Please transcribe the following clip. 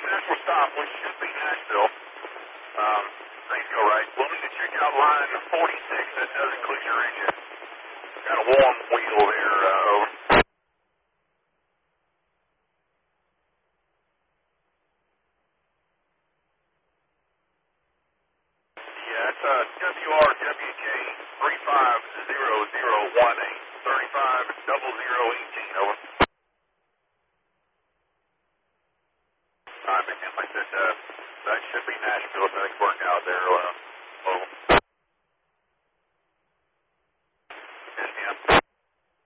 Nashville stop, which should be Nashville. Things go right. We'll need to check out line 46. That does include your engine. Got a warm wheel there, over. Yeah, it's WRWK 350018, 350018, over. All right, like I said, that should be Nashville. Things work out there, over.